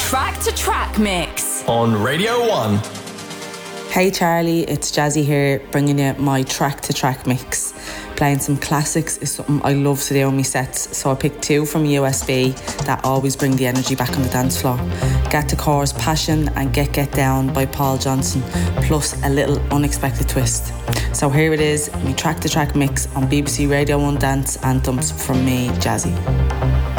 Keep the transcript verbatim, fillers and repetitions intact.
Track to Track Mix on Radio one. Hey Charlie, it's Jazzy here, bringing you my Track to Track Mix. Playing some classics is something I love to do on my sets, so I picked two from U S B that always bring the energy back on the dance floor. Get to Chorus Passion and Get Get Down by Paul Johnson, plus a little unexpected twist. So here it is, my Track to Track Mix on B B C Radio one Dance Anthems from me, Jazzy.